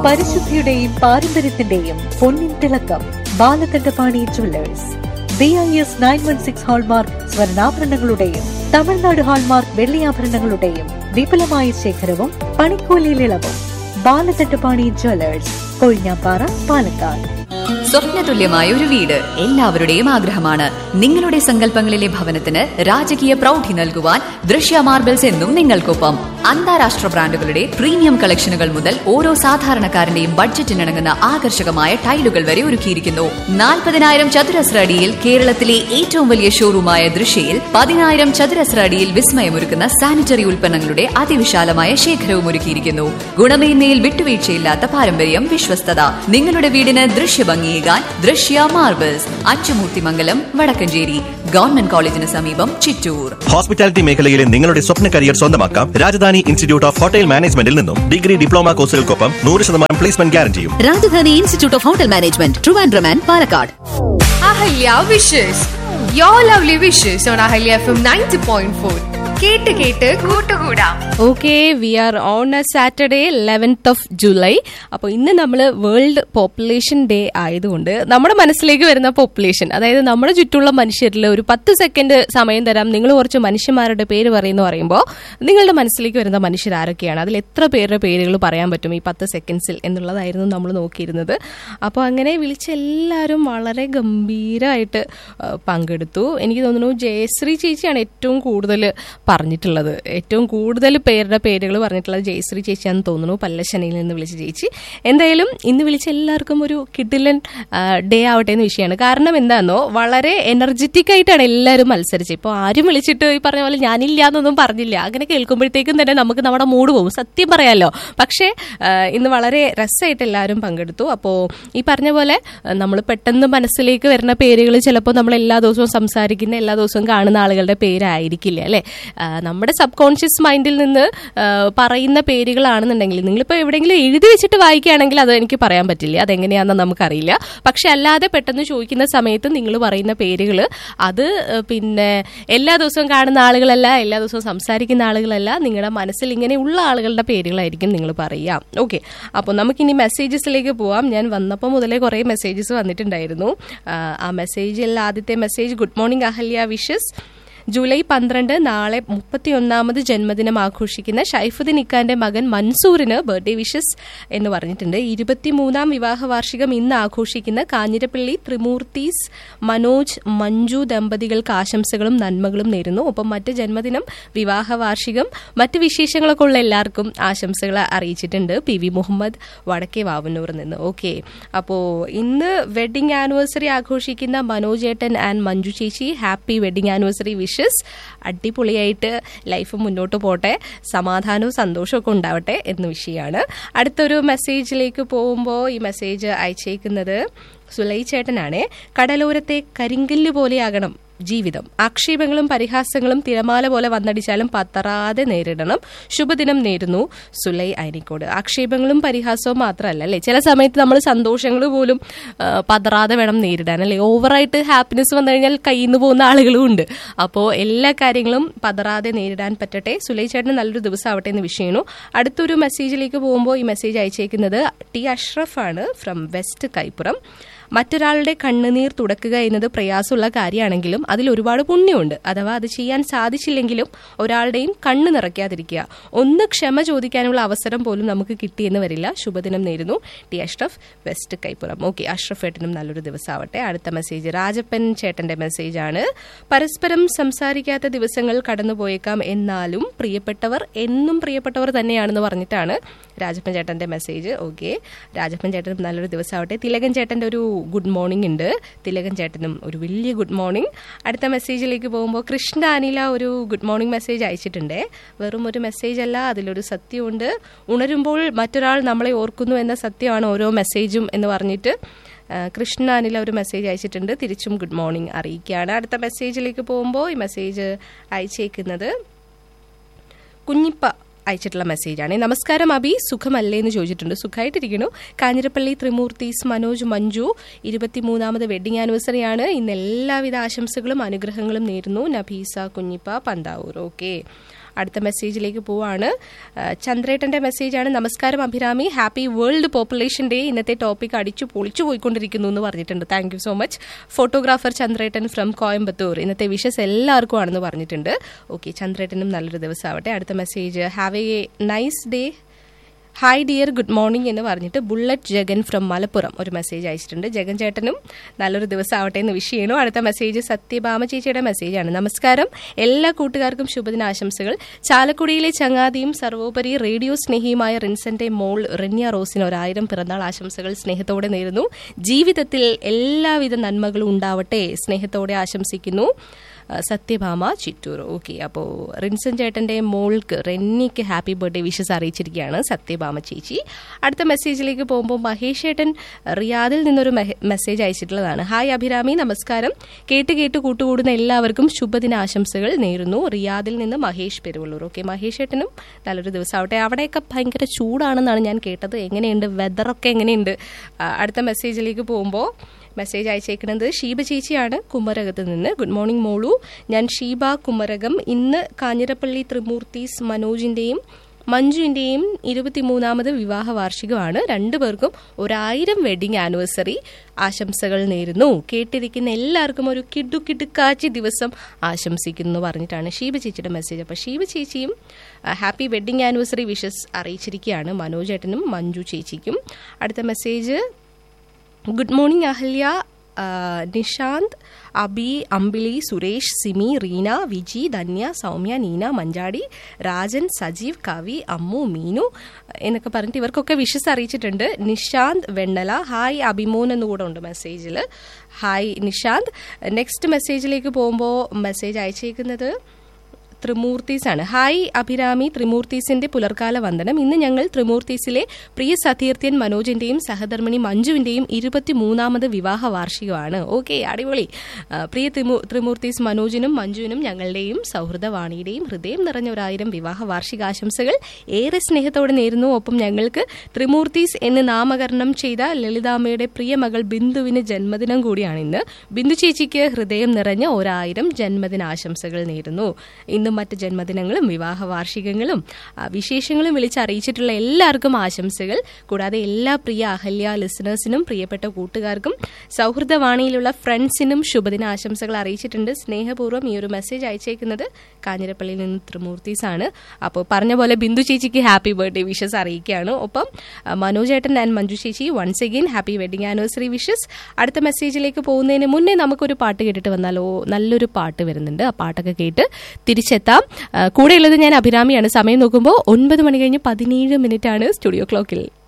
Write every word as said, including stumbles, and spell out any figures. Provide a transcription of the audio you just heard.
പരിശുദ്ധിയുടെയും പാരമ്പര്യത്തിന്റെയും പൊന്നിൻ തിളക്കം Balakandapani jewellers. B I S nine one six hallmark സ്വർണ്ണാഭരണങ്ങളുടെയും Tamil Nadu hallmark വെള്ളിയാഭരണങ്ങളുടെയും വിപുലമായ ശേഖരവും പണിക്കൂലിയിൽ ഇളവും. ബാലകണ്ഠപാണി ജുവല്ലേഴ്സ്, കൊഴിഞ്ഞാപ്പാറ, പാലക്കാട്. സ്വപ്നതുല്യമായ ഒരു വീട് എല്ലാവരുടെയും ആഗ്രഹമാണ്. നിങ്ങളുടെ സങ്കല്പങ്ങളിലെ ഭവനത്തിന് രാജകീയ പ്രൗഢി നൽകുവാൻ ദൃശ്യ മാർബിൾസ് എന്നും നിങ്ങൾക്കൊപ്പം. അന്താരാഷ്ട്ര ബ്രാൻഡുകളുടെ പ്രീമിയം കളക്ഷനുകൾ മുതൽ ഓരോ സാധാരണക്കാരന്റെയും ബഡ്ജറ്റിനിണങ്ങുന്ന ആകർഷകമായ ടൈലുകൾ വരെ ഒരുക്കിയിരിക്കുന്നു. നാൽപ്പതിനായിരം ചതുരശ്ര അടിയിൽ കേരളത്തിലെ ഏറ്റവും വലിയ ഷോറൂമായ ദൃശ്യയിൽ പതിനായിരം ചതുരശ്ര അടിയിൽ വിസ്മയമൊരുക്കുന്ന സാനിറ്ററി ഉൽപ്പന്നങ്ങളുടെ അതിവിശാലമായ ശേഖരവും ഒരുക്കിയിരിക്കുന്നു. ഗുണമേന്മയിൽ വിട്ടുവീഴ്ചയില്ലാത്ത പാരമ്പര്യം, വിശ്വസ്തത. നിങ്ങളുടെ വീടിന് ദൃശ്യഭംഗിയേകാൻ ദൃശ്യ മാർബിൾസ്, അച്ചുമൂർത്തിമംഗലം, വടക്കഞ്ചേരി. ഗവൺമെന്റ് കോളേജിന് സമീപം, ചിറ്റൂർ. ഹോസ്പിറ്റാലിറ്റി മേഖലയിലെ നിങ്ങളുടെ സ്വപ്ന കരിയർ സ്വന്തമാക്കാം രാജധാനി ഇൻസ്റ്റിറ്റ്യൂട്ട് ഓഫ് ഹോട്ടൽ മാനേജ്മെന്റിൽ നിന്നും. ഡിഗ്രി, ഡിപ്ലോമ കോഴ്സുകൾക്കൊപ്പം നൂറ് ശതമാനം placement ഗ്യാരണ്ടിയും. Rajdhani institute of hotel management, Trivandrum and Palakkad. Ahalya wishes, your lovely wishes on Ahalya F M ninety point four. കേട്ട് കേട്ട് കൂട്ടുകൂടാം. Okay, V R on A Saturday eleventh of July. അപ്പോൾ ഇന്ന് നമ്മൾ വേൾഡ് പോപ്പുലേഷൻ ഡേ ആയതുകൊണ്ട് നമ്മുടെ മനസ്സിലേക്ക് വരുന്ന പോപ്പുലേഷൻ, അതായത് നമ്മുടെ ചുറ്റുള്ള മനുഷ്യരിൽ ഒരു പത്ത് സെക്കൻഡ് സമയം തരാം, നിങ്ങൾ കുറച്ച് മനുഷ്യന്മാരുടെ പേര് പറയുന്നു പറയുമ്പോൾ നിങ്ങളുടെ മനസ്സിലേക്ക് വരുന്ന മനുഷ്യർ ആരൊക്കെയാണ്, അതിൽ എത്ര പേരുടെ പേരുകൾ പറയാൻ പറ്റും ഈ പത്ത് സെക്കൻഡ്സിൽ എന്നുള്ളതായിരുന്നു നമ്മൾ നോക്കിയിരുന്നത്. അപ്പോൾ അങ്ങനെ വിളിച്ച എല്ലാവരും വളരെ ഗംഭീരമായിട്ട് പങ്കെടുത്തു. എനിക്ക് തോന്നുന്നു ജയശ്രീ ചേച്ചിയാണ് ഏറ്റവും കൂടുതൽ പറഞ്ഞിട്ടുള്ളത്. ഏറ്റവും കൂടുതൽ പേരുടെ പേരുകൾ പറഞ്ഞിട്ടുള്ളത് ജയശ്രീ ചേച്ചിയാണെന്ന് തോന്നുന്നു, പല്ലശ്ശനയിൽ നിന്ന് വിളിച്ച ചേച്ചി. എന്തായാലും ഇന്ന് വിളിച്ച എല്ലാവർക്കും ഒരു കിഡിലൻ ഡേ ആവട്ടെ എന്ന് വിഷയമാണ്. കാരണം എന്താണെന്നോ, വളരെ എനർജറ്റിക് ആയിട്ടാണ് എല്ലാവരും മത്സരിച്ചത്. ഇപ്പോൾ ആരും വിളിച്ചിട്ട് ഈ പറഞ്ഞ പോലെ ഞാനില്ല എന്നൊന്നും പറഞ്ഞില്ല. അങ്ങനെ കേൾക്കുമ്പോഴത്തേക്കും തന്നെ നമുക്ക് നമ്മുടെ മൂഡ് പോകും, സത്യം പറയാമല്ലോ. പക്ഷേ ഇന്ന് വളരെ രസമായിട്ട് എല്ലാവരും പങ്കെടുത്തു. അപ്പോൾ ഈ പറഞ്ഞ പോലെ നമ്മൾ പെട്ടെന്ന് മനസ്സിലേക്ക് വരുന്ന പേരുകൾ ചിലപ്പോൾ നമ്മൾ എല്ലാ ദിവസവും സംസാരിക്കുന്ന, എല്ലാ ദിവസവും കാണുന്ന ആളുകളുടെ പേരായിരിക്കില്ല അല്ലേ. നമ്മുടെ സബ് കോൺഷ്യസ് മൈൻഡിൽ നിന്ന് പറയുന്ന പേരുകളാണെന്നുണ്ടെങ്കിൽ നിങ്ങളിപ്പോൾ എവിടെയെങ്കിലും എഴുതി വെച്ചിട്ട് വായിക്കുകയാണെങ്കിൽ അത് എനിക്ക് പറയാൻ പറ്റില്ല, അതെങ്ങനെയാണെന്ന് നമുക്കറിയില്ല. പക്ഷെ അല്ലാതെ പെട്ടെന്ന് ചോദിക്കുന്ന സമയത്ത് നിങ്ങൾ പറയുന്ന പേരുകൾ അത് പിന്നെ എല്ലാ ദിവസവും കാണുന്ന ആളുകളല്ല, എല്ലാ ദിവസവും സംസാരിക്കുന്ന ആളുകളല്ല, നിങ്ങളുടെ മനസ്സിൽ ഇങ്ങനെയുള്ള ആളുകളുടെ പേരുകളായിരിക്കും നിങ്ങൾ പറയുക. ഓക്കെ, അപ്പോൾ നമുക്കിനി മെസ്സേജസിലേക്ക് പോവാം. ഞാൻ വന്നപ്പോൾ മുതലേ കുറേ മെസ്സേജസ് വന്നിട്ടുണ്ടായിരുന്നു. ആ മെസ്സേജിൽ ആദ്യത്തെ message, good morning Ahalya wishes. July പന്ത്രണ്ട് നാളെ മുപ്പത്തി ഒന്നാമത് ജന്മദിനം ആഘോഷിക്കുന്ന ഷൈഫുദ്ദീൻ ഇക്കാന്റെ മകൻ മൻസൂറിന് ബർത്ത്ഡേ വിഷസ് എന്ന് പറഞ്ഞിട്ടുണ്ട്. ഇരുപത്തിമൂന്നാം വിവാഹ വാർഷികം ഇന്ന് ആഘോഷിക്കുന്ന കാഞ്ഞിരപ്പള്ളി ത്രിമൂർത്തീസ് മനോജ് മഞ്ജു ദമ്പതികൾക്ക് ആശംസകളും നന്മകളും നേരുന്നു. ഒപ്പം മറ്റ് ജന്മദിനം, വിവാഹ വാർഷികം, മറ്റ് വിശേഷങ്ങളൊക്കെ ഉള്ള എല്ലാവർക്കും ആശംസകൾ അറിയിച്ചിട്ടുണ്ട് പി വി മുഹമ്മദ് വടക്കേ വാവന്നൂർ നിന്ന്. ഓക്കെ, അപ്പോൾ ഇന്ന് വെഡിങ് ആനിവേഴ്സറി ആഘോഷിക്കുന്ന മനോജ് ഏട്ടൻ ആൻഡ് മഞ്ജു ചേച്ചി, ഹാപ്പി വെഡിങ് ആനിവേഴ്സറി വിഷസ്. അടിപൊളിയായിട്ട് ലൈഫ് മുന്നോട്ട് പോട്ടെ, സമാധാനവും സന്തോഷവും ഒക്കെ ഉണ്ടാവട്ടെ എന്ന് വിഷയമാണ്. അടുത്തൊരു മെസ്സേജിലേക്ക് പോകുമ്പോൾ ഈ മെസ്സേജ് അയച്ചേക്കുന്നത് സുലൈ ചേട്ടനാണ്. കടലോരത്തെ കരിങ്കല്ല് പോലെയാകണം ജീവിതം. ആക്ഷേപങ്ങളും പരിഹാസങ്ങളും തിരമാല പോലെ വന്നടിച്ചാലും പതറാതെ നേരിടണം. ശുഭദിനം നേരുന്നു സുലൈ അയനിക്കോട്. ആക്ഷേപങ്ങളും പരിഹാസവും മാത്രമല്ല അല്ലേ, ചില സമയത്ത് നമ്മൾ സന്തോഷങ്ങൾ പോലും പതറാതെ വേണം നേരിടാൻ അല്ലേ. ഓവറായിട്ട് ഹാപ്പിനെസ് വന്നു കഴിഞ്ഞാൽ കയ്യിൽ നിന്ന് പോകുന്ന ആളുകളും ഉണ്ട്. അപ്പോൾ എല്ലാ കാര്യങ്ങളും പതറാതെ നേരിടാൻ പറ്റട്ടെ. സുലൈ ചേട്ടന് നല്ലൊരു ദിവസം ആവട്ടെ എന്ന് വിഷയണു. അടുത്തൊരു മെസ്സേജിലേക്ക് പോകുമ്പോൾ ഈ മെസ്സേജ് അയച്ചേക്കുന്നത് ടി അഷ്റഫ് ആണ്, ഫ്രം വെസ്റ്റ് കൈപ്പുറം. മറ്റൊരാളുടെ കണ്ണുനീർ തുടക്കുക എന്നത് പ്രയാസമുള്ള കാര്യമാണെങ്കിലും അതിൽ ഒരുപാട് പുണ്യമുണ്ട്. അഥവാ അത് ചെയ്യാൻ സാധിച്ചില്ലെങ്കിലും ഒരാളുടെയും കണ്ണ് നിറയ്ക്കാതിരിക്കുക. ഒന്ന് ക്ഷമ ചോദിക്കാനുള്ള അവസരം പോലും നമുക്ക് കിട്ടിയെന്ന് വരില്ല. ശുഭദിനം നേരുന്നു T Ashraf, west Kaippuram. Okay, Ashraf ഏട്ടനും നല്ലൊരു ദിവസമാവട്ടെ. അടുത്ത മെസ്സേജ് രാജപ്പൻ ചേട്ടന്റെ മെസ്സേജാണ്. പരസ്പരം സംസാരിക്കാത്ത ദിവസങ്ങൾ കടന്നുപോയേക്കാം, എന്നാലും പ്രിയപ്പെട്ടവർ എന്നും പ്രിയപ്പെട്ടവർ തന്നെയാണെന്ന് പറഞ്ഞിട്ടാണ് രാജപ്പൻ ചേട്ടന്റെ മെസ്സേജ്. ഓക്കെ, രാജപ്പൻ ചേട്ടനും നല്ലൊരു ദിവസമാവട്ടെ. തിലകൻ ചേട്ടന്റെ ഒരു ഗുഡ് മോർണിംഗ് ഉണ്ട്. തിലകൻ ചേട്ടനും ഒരു വലിയ ഗുഡ് മോർണിംഗ്. അടുത്ത മെസ്സേജിലേക്ക് പോകുമ്പോൾ കൃഷ്ണ അനില ഒരു ഗുഡ് മോർണിംഗ് മെസ്സേജ് അയച്ചിട്ടുണ്ട്. വെറും ഒരു മെസ്സേജ് അല്ല, അതിലൊരു സത്യമുണ്ട്. ഉണരുമ്പോൾ മറ്റൊരാൾ നമ്മളെ ഓർക്കുന്നു എന്ന സത്യമാണ് ഓരോ മെസ്സേജും എന്ന് പറഞ്ഞിട്ട് കൃഷ്ണ അനില ഒരു മെസ്സേജ് അയച്ചിട്ടുണ്ട്. തിരിച്ചും ഗുഡ് മോർണിംഗ് അറിയിക്കുകയാണ്. അടുത്ത മെസ്സേജിലേക്ക് പോകുമ്പോൾ ഈ മെസ്സേജ് അയച്ചേക്കുന്നത് കുഞ്ഞിപ്പ അയച്ചിട്ടുള്ള മെസ്സേജാണ്. നമസ്കാരം അബി, സുഖമല്ലേ എന്ന് ചോദിച്ചിട്ടുണ്ട്. സുഖമായിട്ടിരിക്കുന്നു. കാഞ്ഞിരപ്പള്ളി ത്രിമൂർത്തീസ് മനോജ് മഞ്ജു ഇരുപത്തിമൂന്നാമത് വെഡിങ് ആനിവേഴ്സറിയാണ്. ഇന്ന് എല്ലാവിധ ആശംസകളും അനുഗ്രഹങ്ങളും നേരുന്നു. നബീസ കുഞ്ഞിപ്പ പന്താവൂർ. ഓക്കെ, അടുത്ത മെസ്സേജിലേക്ക് പോവാണ്. ചന്ദ്രേട്ടന്റെ മെസ്സേജാണ്. നമസ്കാരം Abhirami, happy world population day. ഇന്നത്തെ ടോപ്പിക് അടിച്ചു പൊളിച്ചു പോയിക്കൊണ്ടിരിക്കുന്നു എന്ന് പറഞ്ഞിട്ടുണ്ട്. Thank you so much. Photographer Chandrettan from Coimbatore. ഇന്നത്തെ വിഷസ് എല്ലാവർക്കും ആണെന്ന് പറഞ്ഞിട്ടുണ്ട്. ഓക്കെ, ചന്ദ്രേട്ടനും നല്ലൊരു ദിവസം ആവട്ടെ. അടുത്ത message, have A nice day, hi dear, good morning എന്ന് പറഞ്ഞിട്ട് ബുള്ളറ്റ് ജഗൻ ഫ്രം മലപ്പുറം ഒരു മെസ്സേജ് അയച്ചിട്ടുണ്ട്. ജഗൻ ചേട്ടനും നല്ലൊരു ദിവസം ആവട്ടെ എന്ന് വിഷ് ചെയ്യണു. അടുത്ത മെസ്സേജ് സത്യഭാമ ചേച്ചിയുടെ മെസ്സേജാണ്. നമസ്കാരം, എല്ലാ കൂട്ടുകാർക്കും ശുഭദിനാശംസകൾ. ചാലക്കുടിയിലെ ചങ്ങാതിയും സർവോപരി റേഡിയോ സ്നേഹിയുമായ റിൻസന്റെ മോൾ റിന്യ റോസിന് ഒരായിരം പിറന്നാൾ ആശംസകൾ സ്നേഹത്തോടെ നേരുന്നു. ജീവിതത്തിൽ എല്ലാവിധ നന്മകളും ഉണ്ടാവട്ടെ സ്നേഹത്തോടെ ആശംസിക്കുന്നു. സത്യഭാമ ചിറ്റൂർ. ഓക്കെ, അപ്പോൾ റിൻസൻ ചേട്ടന്റെ മോൾക്ക് റെന്നിക്ക് ഹാപ്പി ബർത്ത്ഡേ വിഷസ് അറിയിച്ചിരിക്കുകയാണ് സത്യഭാമ ചേച്ചി. അടുത്ത മെസ്സേജിലേക്ക് പോകുമ്പോൾ മഹേഷ് ചേട്ടൻ റിയാദിൽ നിന്നൊരു മെസ്സേജ് അയച്ചിട്ടുള്ളതാണ്. ഹായ് അഭിരാമി, നമസ്കാരം. കേട്ട് കേട്ട് കൂട്ടുകൂടുന്ന എല്ലാവർക്കും ശുഭദിന ആശംസകൾ നേരുന്നു. റിയാദിൽ നിന്ന് മഹേഷ് പെരുവള്ളൂർ. ഓക്കെ, മഹേഷ് ചേട്ടനും നല്ലൊരു ദിവസം ആവട്ടെ. അവിടെയൊക്കെ ഭയങ്കര ചൂടാണെന്നാണ് ഞാൻ കേട്ടത്. എങ്ങനെയുണ്ട് വെതറൊക്കെ എങ്ങനെയുണ്ട്? അടുത്ത മെസ്സേജിലേക്ക് പോകുമ്പോൾ മെസ്സേജ് അയച്ചേക്കുന്നത് ഷീബ ചേച്ചിയാണ് കുമരകത്ത് നിന്ന്. ഗുഡ് മോർണിംഗ് മോളു, ഞാൻ ഷീബ കുമരകം. ഇന്ന് കാഞ്ഞിരപ്പള്ളി ത്രിമൂർത്തീസ് മനോജിന്റെയും മഞ്ജുവിന്റെയും ഇരുപത്തിമൂന്നാമത് വിവാഹ വാർഷികമാണ്. രണ്ടുപേർക്കും ഒരായിരം വെഡിങ് ആനിവേഴ്സറി ആശംസകൾ നേരുന്നു. കേട്ടിരിക്കുന്ന എല്ലാവർക്കും ഒരു കിഡു കിടുക്കാച്ചി ദിവസം ആശംസിക്കുന്നു പറഞ്ഞിട്ടാണ് ഷീബ ചേച്ചിയുടെ മെസ്സേജ്. അപ്പോൾ ഷീബ ചേച്ചിയും happy wedding anniversary wishes അറിയിച്ചിരിക്കുകയാണ് മനോജേട്ടനും Manju ചേച്ചിക്കും. അടുത്ത message, good morning Ahalya, Nishant, Abi, അമ്പിളി, സുരേഷ്, സിമി, റീന, വിജി, ധന്യ, സൗമ്യ, നീന, മഞ്ചാടി, രാജൻ, സജീവ്, കവി, അമ്മു, മീനു എന്നൊക്കെ പറഞ്ഞിട്ട് ഇവർക്കൊക്കെ വിഷസ് അറിയിച്ചിട്ടുണ്ട്. നിഷാന്ത് വെണ്ണല, ഹായ് അഭിമോൻ എന്നുകൂടെ ഉണ്ട് മെസ്സേജിൽ. ഹായ് നിഷാന്ത്. നെക്സ്റ്റ് മെസ്സേജിലേക്ക് പോകുമ്പോൾ മെസ്സേജ് അയച്ചേക്കുന്നത് ത്രിമൂർത്തീസ് ആണ്. ഹായ് അഭിരാമി, ത്രിമൂർത്തീസിന്റെ പുലർക്കാല വന്ദനം. ഇന്ന് ഞങ്ങൾ ത്രിമൂർത്തീസിലെ പ്രിയ സതീർത്ഥ്യൻ മനോജിന്റെയും സഹധർമ്മിണി മഞ്ജുവിന്റെയും ഇരുപത്തിമൂന്നാമത് വിവാഹ വാർഷികമാണ്. ഓക്കെ, അടിപൊളി. പ്രിയ ത്രിമൂർത്തീസ് മനോജിനും മഞ്ജുവിനും ഞങ്ങളുടെയും സൗഹൃദവാണിയുടെയും ഹൃദയം നിറഞ്ഞ ഒരായിരം വിവാഹ വാർഷികാശംസകൾ ഏറെ സ്നേഹത്തോടെ നേരുന്നു. ഒപ്പം ഞങ്ങൾക്ക് ത്രിമൂർത്തീസ് എന്ന് നാമകരണം ചെയ്ത ലളിതാമ്മയുടെ പ്രിയ മകൾ ബിന്ദുവിന് ജന്മദിനം കൂടിയാണ് ഇന്ന്. ബിന്ദു ചേച്ചിക്ക് ഹൃദയം നിറഞ്ഞ ഒരായിരം ജന്മദിനാശംസകൾ നേരുന്നു. ഇന്ന് മറ്റ് ജന്മദിനങ്ങളും വിവാഹ വാർഷികങ്ങളും വിശേഷങ്ങളും വിളിച്ചറിയിച്ചിട്ടുള്ള എല്ലാവർക്കും ആശംസകൾ. കൂടാതെ എല്ലാ പ്രിയ അഹല്യ ലിസണേഴ്സിനും പ്രിയപ്പെട്ട കൂട്ടുകാർക്കും സൗഹൃദവാണിയിലുള്ള ഫ്രണ്ട്സിനും ശുഭദിന ആശംസകൾ അറിയിച്ചിട്ടുണ്ട്. സ്നേഹപൂർവ്വം ഈ ഒരു മെസ്സേജ് അയച്ചേക്കുന്നത് കാഞ്ഞിരപ്പള്ളിയിൽ നിന്ന് ത്രിമൂർത്തീസ് ആണ്. അപ്പോൾ പറഞ്ഞ പോലെ ബിന്ദു ചേച്ചിക്ക് ഹാപ്പി ബർത്ത്ഡേ വിഷസ് അറിയിക്കുകയാണ്. ഒപ്പം മനോജേട്ടൻ ആൻഡ് മഞ്ജു ചേച്ചി once again happy wedding anniversary wishes. അടുത്ത മെസ്സേജിലേക്ക് പോകുന്നതിന് മുന്നേ നമുക്കൊരു പാട്ട് കേട്ടിട്ട് വന്നാലോ? നല്ലൊരു പാട്ട് വരുന്നുണ്ട്. ആ പാട്ടൊക്കെ കേട്ട് തിരിച്ചെത്താം. കൂടെയുള്ളത് ഞാൻ അഭിരാമിയാണ്. സമയം നോക്കുമ്പോൾ ഒൻപത് മണി കഴിഞ്ഞ് പതിനേഴ് മിനിറ്റ് ആണ് സ്റ്റുഡിയോ ക്ലോക്കിൽ.